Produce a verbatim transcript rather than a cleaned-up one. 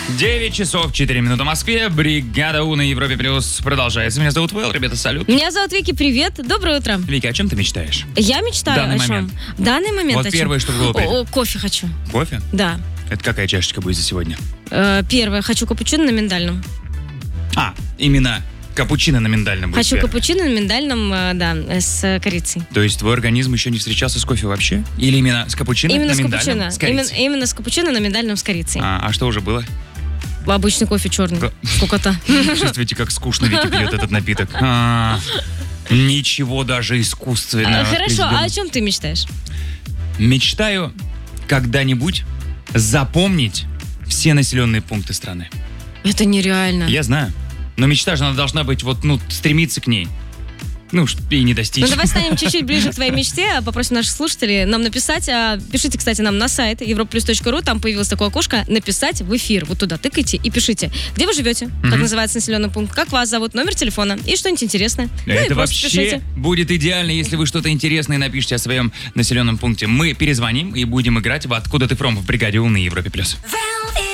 девять часов четыре минуты в Москве. Бригада У на Европе Плюс продолжается. Меня зовут Вэл, ребята, салют. Меня зовут Вики, привет, доброе утро. Вика, о чем ты мечтаешь? Я мечтаю Данный о момент. чем? В данный момент Вот о чем? первое, что в голову придет. О, о, кофе хочу. Кофе? Да. Это какая чашечка будет за сегодня? Э, первое, хочу капучино на миндальном. А, именно капучино на миндальном будет Хочу первое. капучино на миндальном, э, да, с корицей. То есть твой организм еще не встречался с кофе вообще? Или именно с капучино Именно на с миндальном? капучино. С Именно, корицей? именно с капучино на миндальном с корицей. А, а что уже было? Обычный кофе черный. Ка- Сколько-то. Чувствуете, как скучно Вики пьет этот напиток? А, ничего даже искусственного. А, Хорошо, а о президент. чем ты мечтаешь? Мечтаю когда-нибудь запомнить все населенные пункты страны. Это нереально. Я знаю. Но мечта же она должна быть вот, ну, стремиться к ней. Ну, ш- и не достичь. Ну, давай станем чуть-чуть ближе к твоей мечте. Попросим наших слушателей нам написать. а, Пишите, кстати, нам на сайт европа плюс точка ру. Там появилось такое окошко «Написать в эфир». Вот туда тыкайте и пишите, где вы живете, как Мгм. называется населенный пункт, как вас зовут, номер телефона и что-нибудь интересное. Ну, и Это просто вообще пишите. будет идеально, если вы что-то интересное напишите о своем населенном пункте. Мы перезвоним и будем играть в «Откуда ты фром» в бригаде У на Европе+. плюс.